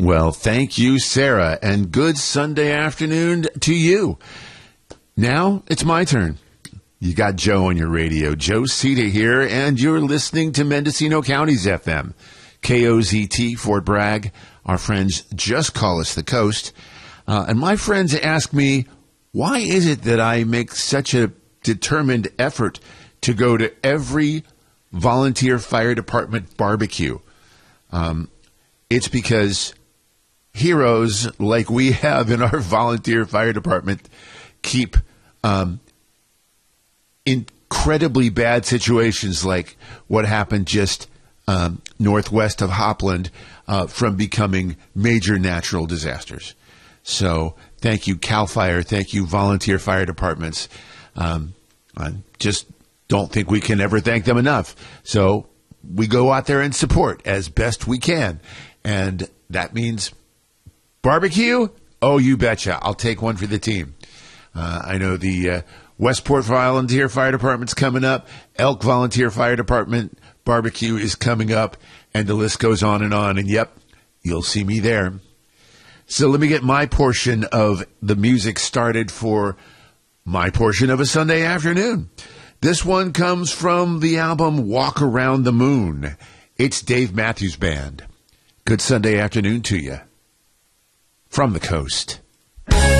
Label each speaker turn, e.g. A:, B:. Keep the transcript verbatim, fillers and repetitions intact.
A: Well, thank you, Sarah, and good Sunday afternoon to you. Now it's my turn. You got Joe on your radio. Joe Cita here, and you're listening to Mendocino County's F M. K O Z T, Fort Bragg. Our friends just call us the Coast. Uh, and my friends ask me, why is it that I make such a determined effort to go to every volunteer fire department barbecue? Um, it's because heroes like we have in our volunteer fire department keep um, incredibly bad situations like what happened just um, northwest of Hopland uh, from becoming major natural disasters. So thank you, CAL FIRE. Thank you, volunteer fire departments. Um, I just don't think we can ever thank them enough. So we go out there and support as best we can. And that means barbecue? Oh, you betcha. I'll take one for the team. Uh, I know the uh, Westport Volunteer Fire Department's coming up. Elk Volunteer Fire Department barbecue is coming up. And the list goes on and on. And, yep, you'll see me there. So let me get my portion of the music started for my portion of a Sunday afternoon. This one comes from the album Walk Around the Moon. It's Dave Matthews Band. Good Sunday afternoon to you from the Coast.